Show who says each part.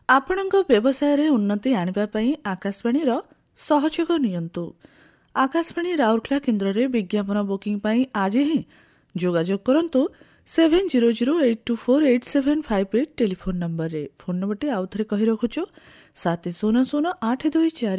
Speaker 1: ଆପଣଙ୍କ ବ୍ୟବସାୟରେ ଉନ୍ନତି ଆଣିବା ପାଇଁ ଆକାଶବାଣୀର ସହଯୋଗ ନିଅନ୍ତୁ। ଆକାଶବାଣୀ ରାଉରକେଲା କେନ୍ଦ୍ରରେ ବିଜ୍ଞାପନ ବୁକିଂ ପାଇଁ ଆଜି ହିଁ ଯୋଗାଯୋଗ କରନ୍ତୁ 7008248758 ଟେଲିଫୋନ୍ ନମ୍ବରରେ। ଫୋନ୍ ନମ୍ବରଟି ଆଉଥରେ କହି ରଖୁଛୁ 700824